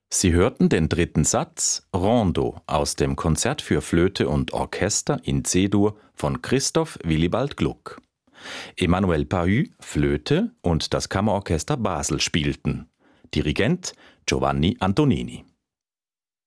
Sie hörten den dritten Satz Rondo aus dem Konzert für Flöte und Orchester in C-Dur von Christoph Willibald Gluck. Emmanuel Pahü, Flöte und das Kammerorchester Basel spielten. Dirigent Giovanni Antonini.